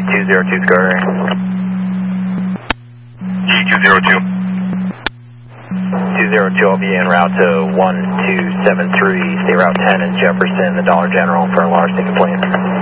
G202 Skyray. G202. 202, I'll be en route to 1273, stay route 10 in Jefferson, the Dollar General for a large ticket plane.